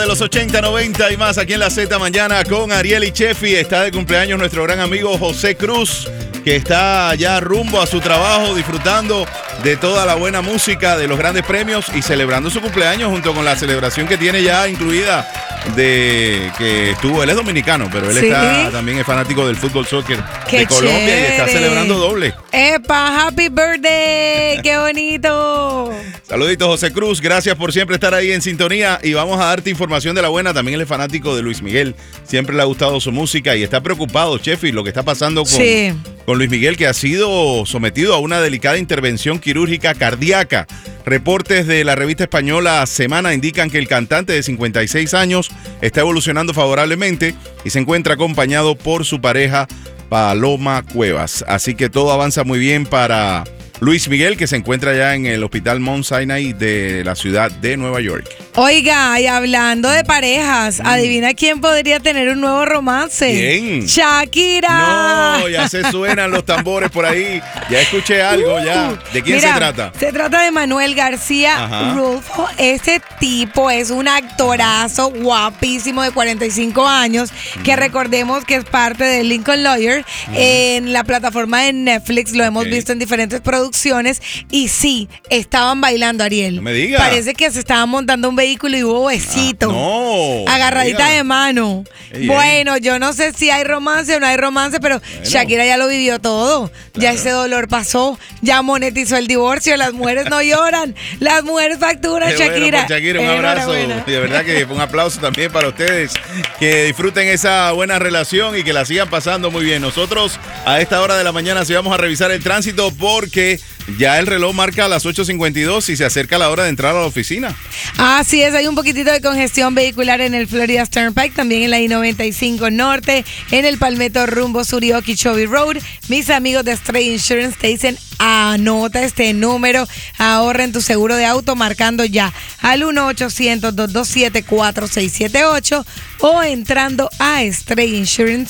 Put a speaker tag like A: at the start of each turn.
A: De los 80, 90 y más aquí en la Z Mañana con Ariel y Chefi. Está de cumpleaños nuestro gran amigo José Cruz, que está ya rumbo a su trabajo disfrutando de toda la buena música, de los grandes premios y celebrando su cumpleaños junto con la celebración que tiene ya incluida de que estuvo. Él es dominicano, pero él también es fanático del fútbol soccer de Colombia y está celebrando doble.
B: ¡Epa! ¡Happy birthday! ¡Qué bonito!
A: Saluditos, José Cruz. Gracias por siempre estar ahí en sintonía y vamos a darte información de la buena. También él es fanático de Luis Miguel. Siempre le ha gustado su música y está preocupado, Chefi, lo que está pasando con Luis Miguel, que ha sido sometido a una delicada intervención quirúrgica cardíaca. Reportes de la revista española Semana indican que el cantante de 56 años está evolucionando favorablemente y se encuentra acompañado por su pareja Paloma Cuevas. Así que todo avanza muy bien para Luis Miguel, que se encuentra ya en el Hospital Mount Sinai de la ciudad de Nueva York.
B: Oiga, y hablando de parejas, adivina quién podría tener un nuevo romance.
A: ¿Quién?
B: ¡Shakira!
A: No, ya se suenan los tambores por ahí. Ya escuché algo ya. ¿De quién se trata?
B: Se trata de Manuel García Rulfo. Ese tipo es un actorazo guapísimo de 45 años, que recordemos que es parte de Lincoln Lawyer. En la plataforma de Netflix lo hemos visto en diferentes producciones y sí, estaban bailando, Ariel.
A: No me digas.
B: Parece que se estaban montando un vehículo y hubo besito. Agarradita de mano. Bueno, yo no sé si hay romance o no hay romance, pero Shakira ya lo vivió todo. Claro. Ya ese dolor pasó, ya monetizó el divorcio, las mujeres no lloran, las mujeres facturan, Shakira.
A: Bueno, Shakira, un abrazo. De verdad que un aplauso también para ustedes, que disfruten esa buena relación y que la sigan pasando muy bien. Nosotros a esta hora de la mañana sí vamos a revisar el tránsito porque ya el reloj marca las 8:52 y se acerca la hora de entrar a la oficina.
B: Así es, hay un poquitito de congestión vehicular en el Florida Turnpike, también en la I-95 Norte, en el Palmetto rumbo sur y Okeechobee Road. Mis amigos de Stray Insurance te dicen, anota este número, ahorra en tu seguro de auto marcando ya al 1-800-227-4678 o entrando a StrayInsurance.com.